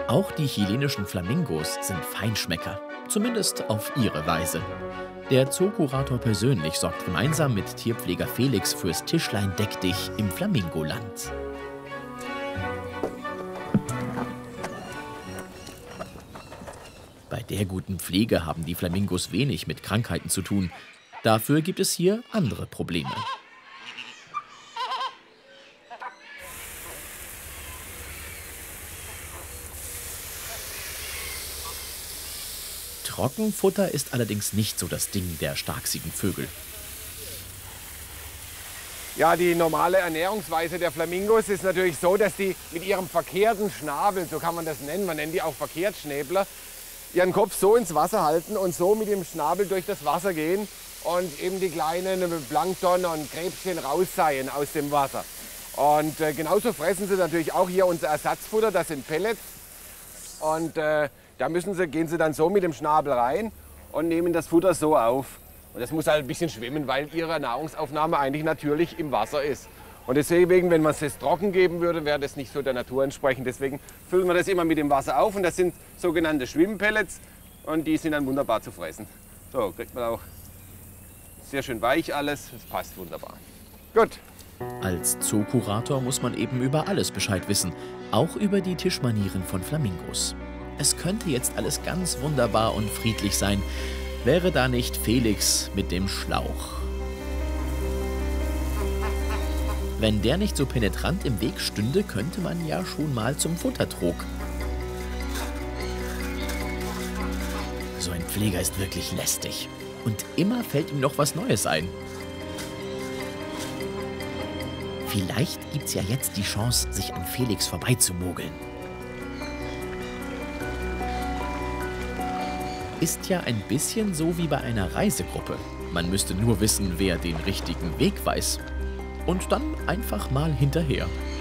Auch die chilenischen Flamingos sind Feinschmecker, zumindest auf ihre Weise. Der Zookurator persönlich sorgt gemeinsam mit Tierpfleger Felix fürs Tischlein deck dich im Flamingoland. Bei der guten Pflege haben die Flamingos wenig mit Krankheiten zu tun. Dafür gibt es hier andere Probleme. Trockenfutter ist allerdings nicht so das Ding der starksigen Vögel. Ja, die normale Ernährungsweise der Flamingos ist natürlich so, dass die mit ihrem verkehrten Schnabel, so kann man das nennen, man nennt die auch Verkehrtschnäbler, ihren Kopf so ins Wasser halten und so mit dem Schnabel durch das Wasser gehen und eben die kleinen Plankton und Krebschen rausseien aus dem Wasser. Und genauso fressen sie natürlich auch hier unser Ersatzfutter, das sind Pellets. Und da gehen sie dann so mit dem Schnabel rein und nehmen das Futter so auf. Und das muss halt ein bisschen schwimmen, weil ihre Nahrungsaufnahme eigentlich natürlich im Wasser ist. Und deswegen, wenn man es jetzt trocken geben würde, wäre das nicht so der Natur entsprechend. Deswegen füllen wir das immer mit dem Wasser auf und das sind sogenannte Schwimmpellets und die sind dann wunderbar zu fressen. So, kriegt man auch sehr schön weich alles, das passt wunderbar. Gut. Als Zookurator muss man eben über alles Bescheid wissen, auch über die Tischmanieren von Flamingos. Es könnte jetzt alles ganz wunderbar und friedlich sein, wäre da nicht Felix mit dem Schlauch. Wenn der nicht so penetrant im Weg stünde, könnte man ja schon mal zum Futtertrog. So ein Pfleger ist wirklich lästig. Und immer fällt ihm noch was Neues ein. Vielleicht gibt's ja jetzt die Chance, sich an Felix vorbeizumogeln. Ist ja ein bisschen so wie bei einer Reisegruppe. Man müsste nur wissen, wer den richtigen Weg weiß. Und dann einfach mal hinterher.